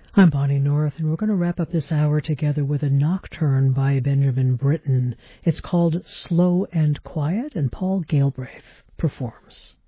I'm Bonnie North, and we're going to wrap up this hour together with a nocturne by Benjamin Britten. It's called Slow and Quiet, and Paul Galbraith performs.